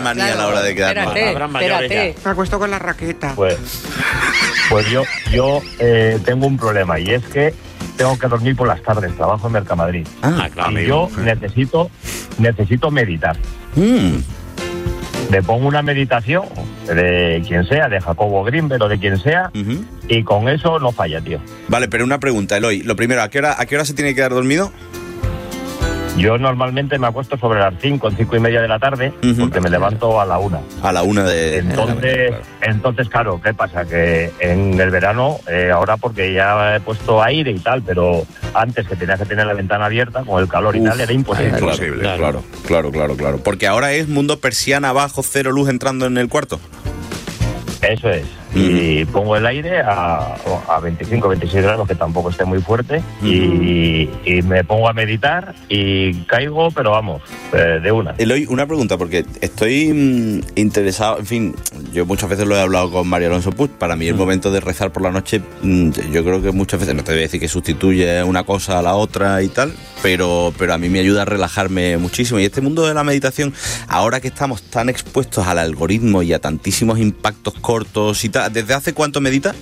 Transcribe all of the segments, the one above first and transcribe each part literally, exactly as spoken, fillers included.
manía claro, a la hora de quedarnos. Espérate, espérate. Me acuesto con la raqueta. Pues, pues yo, yo eh, tengo un problema y es que tengo que dormir por las tardes, trabajo en Mercamadrid. Ah, claro. Y yo necesito, necesito meditar. Mm. Me pongo una meditación de quien sea, de Jacobo Greenberg o de quien sea, uh-huh. y con eso no falla, tío. Vale, pero una pregunta, Eloy. Lo primero, ¿a qué hora, a qué hora se tiene que quedar dormido? Yo normalmente me acuesto sobre las cinco, cinco y media de la tarde, uh-huh. porque me levanto a la una. A la una de... Entonces, de la mañana, claro. entonces claro, ¿qué pasa? Que en el verano, eh, ahora porque ya he puesto aire y tal, pero antes que tenía que tener la ventana abierta, con el calor y Uf, tal, era imposible. Claro, imposible. Claro, claro, claro, claro, claro. Porque ahora es mundo persiana abajo, cero luz entrando en el cuarto. Eso es. Uh-huh. Y pongo el aire a, a veinticinco, veintiséis grados, que tampoco esté muy fuerte, uh-huh. y, y me pongo a meditar y caigo, pero vamos, eh, de una. Eloy, una pregunta, porque estoy mmm, interesado, en fin, yo muchas veces lo he hablado con María Alonso Puig, para mí el uh-huh. momento de rezar por la noche, mmm, yo creo que muchas veces, no te voy a decir que sustituye una cosa a la otra y tal, pero, pero a mí me ayuda a relajarme muchísimo. Y este mundo de la meditación, ahora que estamos tan expuestos al algoritmo y a tantísimos impactos cortos y tal, ¿desde hace cuánto medita?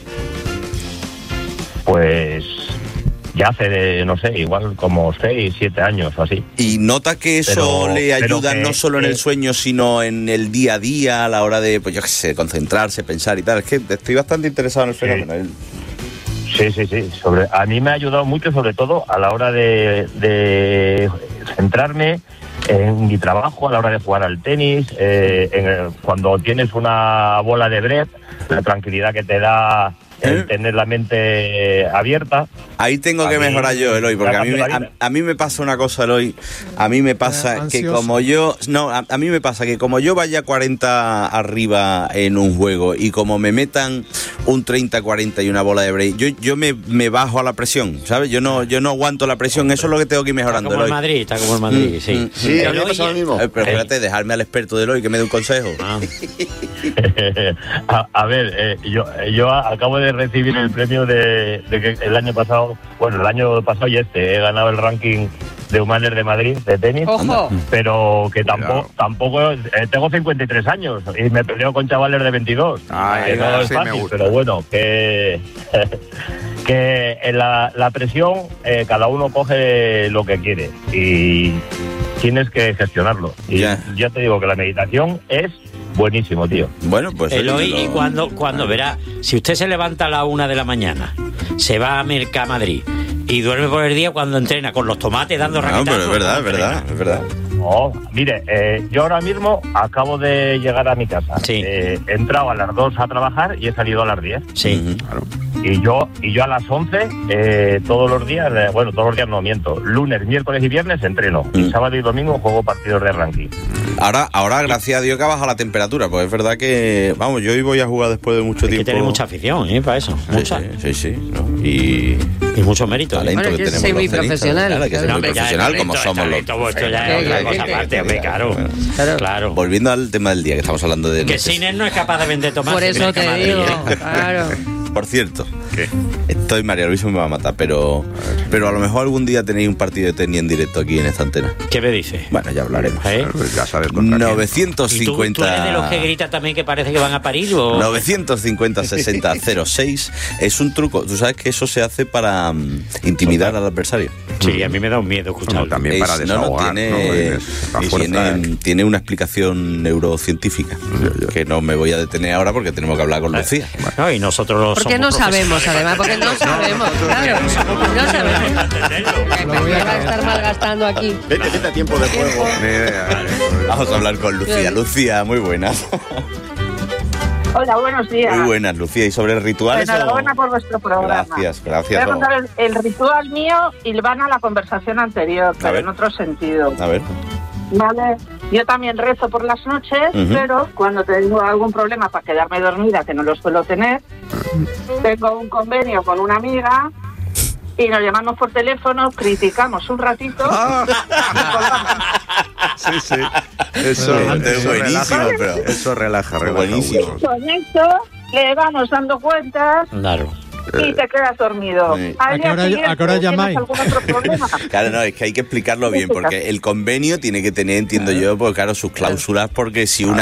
Pues ya hace, no sé, igual como seis, siete años o así. ¿Y nota que eso pero, le ayuda que, no solo en el sueño, sino en el día a día, a la hora de, pues yo qué sé, concentrarse, pensar y tal? Es que estoy bastante interesado en el fenómeno. Sí, sí, sí. sí. Sobre, a mí me ha ayudado mucho, sobre todo a la hora de, de centrarme en mi trabajo, a la hora de jugar al tenis, eh, en el, cuando tienes una bola de bref, la tranquilidad que te da el ¿Eh? tener la mente abierta. Ahí tengo a que mejorar yo, Eloy, porque a mí, me, a, a mí me pasa una cosa, Eloy, a mí me pasa que como yo, no, a, a mí me pasa que como yo vaya cuarenta arriba en un juego y como me metan un treinta cuarenta y una bola de break, yo, yo me, me bajo a la presión, ¿sabes? Yo no, yo no aguanto la presión, eso es lo que tengo que ir mejorando, Está como Eloy. el Madrid, está como el Madrid, mm, sí. Mm, sí, a mí me pasa lo mismo. Eh, pero espérate, dejarme al experto de Eloy que me dé un consejo. Ah. a, a ver, eh, yo, yo acabo de recibir el premio de, de que el año pasado, bueno, el año pasado y este, he ganado el ranking de Humanes de Madrid de tenis. ¡Ojo! Pero que tampoco, tampoco eh, tengo cincuenta y tres años y me peleo con chavales de veintidós. Ay, que no es sí, fácil, pero bueno, que que en la, la presión eh, cada uno coge lo que quiere y tienes que gestionarlo. Y ya, ya te digo que la meditación es buenísimo, tío. Bueno, pues... Eloy, lo... y cuando, cuando verá, si usted se levanta a la una de la mañana, se va a Mercamadrid y duerme por el día cuando entrena con los tomates dando raquetazos... No, pero es verdad, es verdad, es verdad. No, mire, eh, yo ahora mismo acabo de llegar a mi casa. Sí. Eh, he entrado a las dos a trabajar y he salido a las diez. Sí, claro. Y yo, y yo a las once, eh, todos los días, eh, bueno, todos los días no miento, lunes, miércoles y viernes entreno. Mm. Y sábado y domingo juego partidos de ranking. Ahora, ahora gracias a Dios que ha bajado la temperatura, pues es verdad que, vamos, yo hoy voy a jugar después de mucho Hay tiempo. Hay que tener mucha afición, ¿eh? Para eso, sí, mucha. Sí, sí, sí, ¿no? Y... Y mucho mérito. Talento bueno, que yo tenemos soy muy los tenistas, profesional. Claro, que soy no, muy profesional talento, como somos los... Talento, vuestro ya es otra cosa aparte, hombre, claro. Claro. Claro. Volviendo al tema del día, que estamos hablando de... Que Siner no es capaz de vender tomates. Por eso te Madrid, digo, ¿eh? claro. Por cierto, ¿qué? Estoy, María Luisa me va a matar, pero pero a lo mejor algún día tenéis un partido de tenis en directo aquí en esta antena. ¿Qué me dices? Bueno, ya hablaremos. ¿Eh? Ya sabes contra novecientos cincuenta... ¿Y tú, tú eres de los que grita también que parece que van a parir? ¿O? novecientos cincuenta sesenta cero seis es un truco. Tú sabes que eso se hace para um, intimidar al adversario. Sí, a mí me da un miedo escucharlo. No, también para es, desahogar. No, no, tiene, ¿no? y tiene, tiene una explicación neurocientífica yo, yo. que no me voy a detener ahora porque tenemos que hablar con Lucía. Bueno, no, y nosotros los Porque no sabemos, además, porque no sabemos, claro. No sabemos. Me va a estar malgastando aquí. Vete, vete a tiempo de juego. Vamos a hablar con Lucía. Lucía, muy buenas. Hola, buenos días. Muy buenas, Lucía. ¿Y sobre rituales? Enhorabuena o... por vuestro programa. Gracias, gracias. Voy a contar el, el ritual mío y van a la conversación anterior, pero en otro sentido. A ver. Vale. Yo también rezo por las noches, uh-huh. pero cuando tengo algún problema para quedarme dormida, que no lo suelo tener, tengo un convenio con una amiga y nos llamamos por teléfono, criticamos un ratito ah. y colgamos. Sí, sí. Eso, eso es buenísimo, relaja, pero... Eso relaja, relaja. Buenísimo. Con eso le vamos dando cuentas. Claro. Y te quedas dormido. Sí. ¿A qué hora, ¿a qué hora llamáis? ¿Algún otro problema? Claro, no, es que hay que explicarlo bien, porque el convenio tiene que tener, entiendo yo, pues claro, sus cláusulas, porque si una